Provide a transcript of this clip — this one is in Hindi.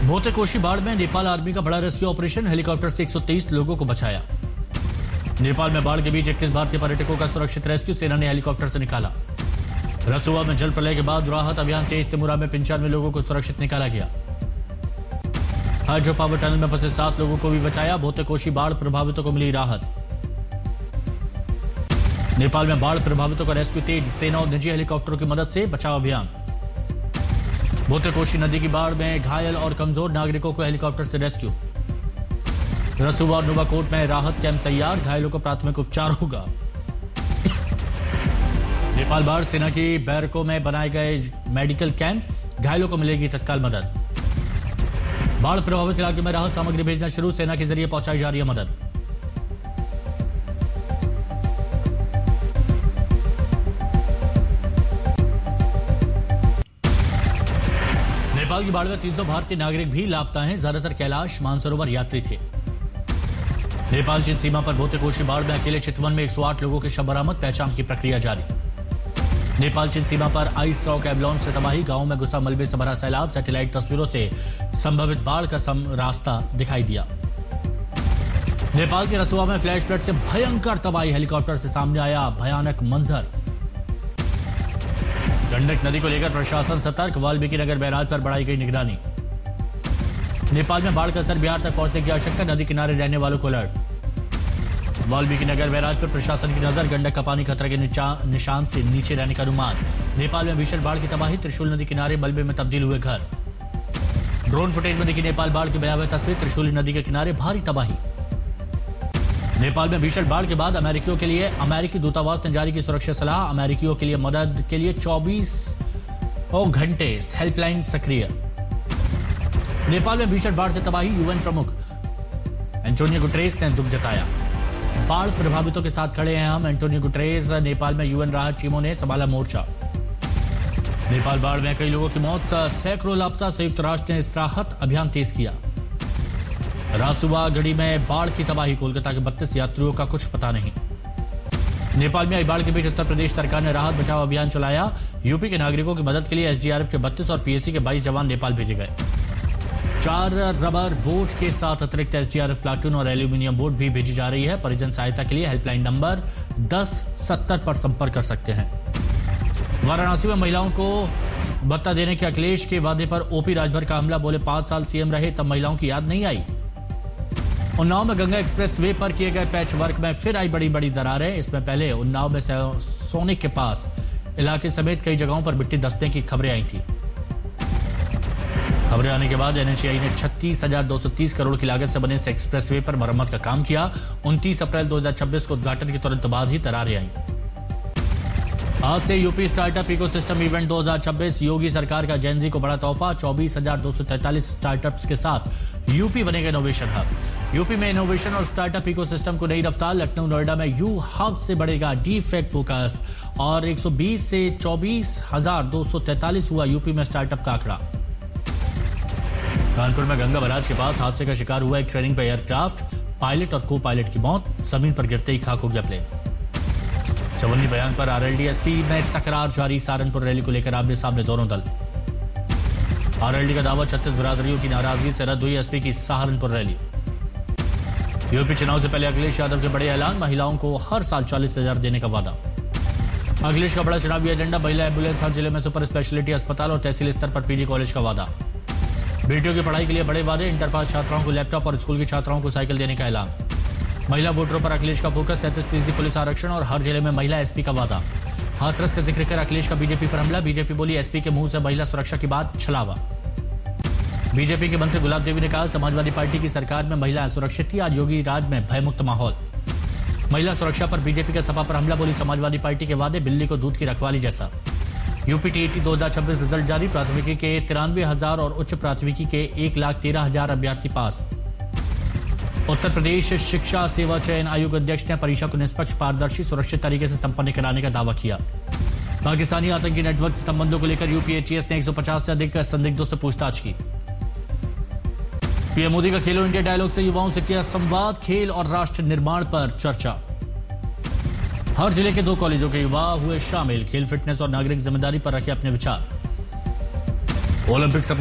भोतेकोशी बाढ़ में नेपाल आर्मी का बड़ा रेस्क्यू ऑपरेशन, हेलीकॉप्टर से 123 लोगों को बचाया। नेपाल में बाढ़ के बीच 31 भारतीय पर्यटकों का सुरक्षित रेस्क्यू, सेना ने हेलीकॉप्टर से निकाला। रसुआ में जल प्रलय के बाद राहत अभियान तेज, तिमुरा में 95 लोगों को सुरक्षित निकाला गया। हाइड्रो पावर टनल में फंसे 7 लोगों को भी बचाया। भोतेकोशी बाढ़ प्रभावितों को मिली राहत। नेपाल में बाढ़ प्रभावितों का रेस्क्यू तेज, सेना और निजी हेलीकॉप्टरों की मदद से बचाव अभियान। भोतेकोशी नदी की बाढ़ में घायल और कमजोर नागरिकों को हेलीकॉप्टर से रेस्क्यू। रसुआ और नुवाकोट में राहत कैंप तैयार, घायलों को प्राथमिक उपचार होगा। नेपाल बाढ़, सेना की बैरकों में बनाए गए मेडिकल कैंप, घायलों को मिलेगी तत्काल मदद। बाढ़ प्रभावित इलाके में राहत सामग्री भेजना शुरू, सेना के जरिए पहुंचाई जा रही है मदद। नेपाल की बाढ़ में 300 भारतीय नागरिक भी लापता हैं, ज्यादातर कैलाश मानसरोवर यात्री थे। नेपाल चीन सीमा पर भोतेकोशी बाढ़ में अकेले चितवन में 108 लोगों के शव बरामद, पहचान की प्रक्रिया जारी। नेपाल चीन सीमा पर आइस रॉक एवलांच से तबाही, गांव में घुसा मलबे से भरा सैलाब, सैटेलाइट तस्वीरों से संभावित बाढ़ का रास्ता दिखाई दिया। नेपाल के रसुआ में फ्लैश फ्लड से भयंकर तबाही, हेलीकॉप्टर से सामने आया भयानक मंजर। गंडक नदी को लेकर प्रशासन सतर्क, वाल्मीकि नगर बैराज पर बढ़ाई गई निगरानी। नेपाल में बाढ़ का असर बिहार तक पहुंचने की आशंका, नदी किनारे रहने वालों को अलर्ट। वाल्मीकि नगर बैराज पर प्रशासन की नजर, गंडक का पानी खतरे के निशान से नीचे रहने का अनुमान। नेपाल में भीषण बाढ़ की तबाही, त्रिशूल नदी किनारे मलबे में तब्दील हुए घर। ड्रोन फुटेज में दिखी नेपाल बाढ़ की भयावह तस्वीर, त्रिशूली नदी के किनारे भारी तबाही। नेपाल में भीषण बाढ़ के बाद अमेरिकियों के लिए अमेरिकी दूतावास ने जारी की सुरक्षा सलाह, अमेरिकियों के लिए मदद के लिए 24 घंटे हेल्पलाइन सक्रिय। नेपाल में भीषण बाढ़ से तबाही, यूएन प्रमुख एंटोनियो गुटेरेस ने दुख जताया। बाढ़ प्रभावितों के साथ खड़े हैं हम, एंटोनियो गुटेरेस। नेपाल में यूएन राहत टीमों ने संभाला मोर्चा। नेपाल बाढ़ में कई लोगों की मौत, सैकड़ों लापता, संयुक्त राष्ट्र ने राहत अभियान तेज किया। रासुआ गढ़ी में बाढ़ की तबाही, कोलकाता के 32 यात्रियों का कुछ पता नहीं। नेपाल में आई बाढ़ के बीच उत्तर प्रदेश सरकार ने राहत बचाव अभियान चलाया। यूपी के नागरिकों की मदद के लिए एसडीआरएफ के 32 और पीएसी के 22 जवान नेपाल भेजे गए। 4 रबर बोट के साथ अतिरिक्त एसडीआरएफ प्लाटून और एल्यूमिनियम बोट भी भेजी जा रही है। परिजन सहायता के लिए हेल्पलाइन नंबर 1070 पर संपर्क कर सकते हैं। वाराणसी में महिलाओं को भत्ता देने के अखिलेश के वादे पर ओपी राजभर का हमला, बोले 5 साल सीएम रहे तब महिलाओं की याद नहीं आई। उन्नाव में गंगा एक्सप्रेस वे पर किए गए पैच वर्क में फिर आई बड़ी बड़ी दरारें। इसमें पहले उन्नाव में सोनिक के पास इलाके समेत कई जगहों पर मिट्टी धंसने की खबरें आई थी। खबरें आने के बाद एनएचएआई ने 36,230 करोड़ की लागत से बने इस एक्सप्रेस वे पर मरम्मत का काम किया। 29 अप्रैल 2026 को उद्घाटन के तुरंत बाद ही दरारें आई। आज से यूपी स्टार्टअप इकोसिस्टम इवेंट 2026, योगी सरकार का जेनजी को बड़ा तोहफा, 24,243 स्टार्टअप्स के साथ यूपी बनेगा इनोवेशन हब। यूपी में इनोवेशन और स्टार्टअप इकोसिस्टम को नई रफ्तार, लखनऊ नोएडा में यू हब से बढ़ेगा डीफेक्ट फोकस और 120 से 24,243 हुआ यूपी में स्टार्टअप का आंकड़ा। कानपुर में गंगा बराज के पास हादसे का शिकार हुआ एक ट्रेनिंग पे एयरक्राफ्ट, पायलट और को पायलट की मौत, जमीन पर गिरते ही खाक हो गया प्लेन। चवन्नी बयान पर आरएलडी एसपी में तकरार जारी, सहारनपुर रैली को लेकर आमने सामने दोनों दल। आरएलडी का दावा 36 बिरादरियों की नाराजगी से रद्द हुई एसपी की सहारनपुर रैली। यूपी चुनाव से पहले अखिलेश यादव के बड़े ऐलान, महिलाओं को हर साल 40,000 देने का वादा। अखिलेश का बड़ा चुनावी एजेंडा, महिला एम्बुलेंस, हर जिले में सुपर स्पेशलिटी अस्पताल और तहसील स्तर पर पीजी कॉलेज का वादा। बेटियों की पढ़ाई के लिए बड़े वादे, इंटर पास छात्राओं को लैपटॉप और स्कूल की छात्राओं को साइकिल देने का ऐलान। महिला वोटरों पर अखिलेश का फोकस, 33% पुलिस आरक्षण और हर जिले में महिला एसपी का वादा। हाथरस का जिक्र कर अखिलेश का बीजेपी पर हमला, बीजेपी बोली एसपी के मुंह से महिला सुरक्षा की बात छलावा। बीजेपी के मंत्री गुलाब देवी ने कहा समाजवादी पार्टी की सरकार में महिला सुरक्षित थी, आज योगी राज में भयमुक्त माहौल। महिला सुरक्षा पर बीजेपी का सपा पर हमला, बोली समाजवादी पार्टी के वादे बिल्ली को दूध की रखवाली जैसा। यूपी टीईटी 2026 रिजल्ट जारी, प्राथमिकी के 93,000 और उच्च प्राथमिकी के 1,13,000 अभ्यर्थी पास। उत्तर प्रदेश शिक्षा सेवा चयन आयोग अध्यक्ष ने परीक्षा को निष्पक्ष, पारदर्शी, सुरक्षित तरीके से संपन्न कराने का दावा किया। पाकिस्तानी आतंकी नेटवर्क से संबंधों को लेकर यूपी एटीएस ने 150 से अधिक संदिग्धों से पूछताछ की। पीएम मोदी का खेलो इंडिया डायलॉग से युवाओं से किया संवाद, खेल और राष्ट्र निर्माण पर चर्चा। हर जिले के 2 कॉलेजों के युवा हुए शामिल, खेल, फिटनेस और नागरिक जिम्मेदारी पर रखे अपने विचार। ओलंपिक